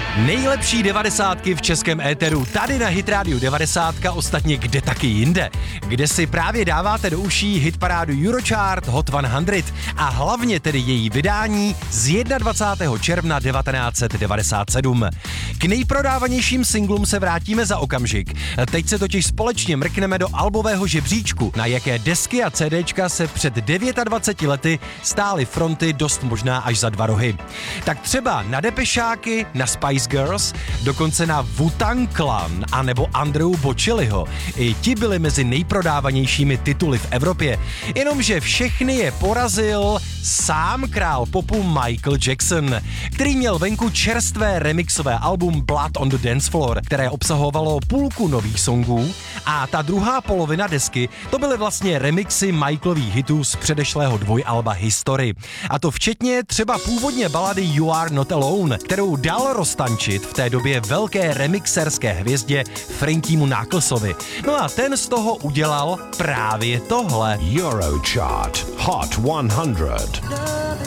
Nejlepší 90 v českém éteru, tady na Hit Radio 90, ostatně kde taky jinde, kde si právě dáváte do uší hitparádu Eurochart Hot 100 a hlavně tedy její vydání z 21. června 1997. K nejprodávanějším singlům se vrátíme za okamžik. Teď se totiž společně mrkneme do albového žebříčku, na jaké desky a CDčka se před 29 lety stály fronty dost možná až za 2 rohy. Tak třeba na Depešáky, na Spice Girls, dokonce na Wu-Tang Clan a nebo Andreu Bocelliho. I ti byli mezi nejprodávanějšími tituly v Evropě. Jenomže všechny je porazil sám král popu Michael Jackson, který měl venku čerstvé remixové album Blood on the Dance Floor, které obsahovalo půlku nových songů a ta druhá polovina desky to byly vlastně remixy Michaelových hitů z předešlého dvojalba History. A to včetně třeba původně balady You Are Not Alone, kterou dal roztančit v té době velké remixerské hvězdě Frankiemu Knucklesovi. No a ten z toho udělal právě tohle. Eurochart Hot 100.